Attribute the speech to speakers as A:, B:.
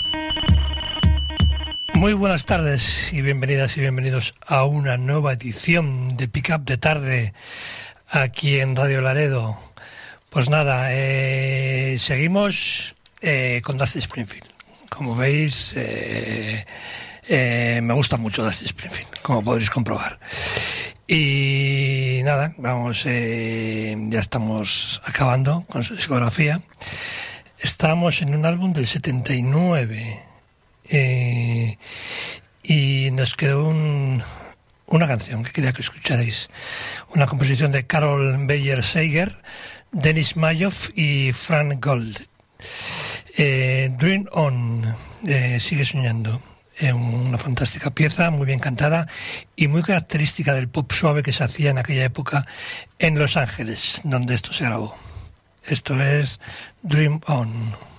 A: Muy buenas tardes y bienvenidas y bienvenidos a una nueva edición de Pick Up de Tarde aquí en Radio Laredo. Pues nada, seguimos con Dusty Springfield. Como veis, me gusta mucho Dusty Springfield, como podréis comprobar. Y nada, vamos, ya estamos acabando con su discografía. Estamos en un álbum del 79. Y nos quedó una canción que quería que escucharais, una composición de Carol Bayer Sager, Dennis Mayoff y Frank Gold. Dream On, sigue soñando. Una fantástica pieza, muy bien cantada y muy característica del pop suave que se hacía en aquella época en Los Ángeles, donde esto se grabó. Esto es Dream On.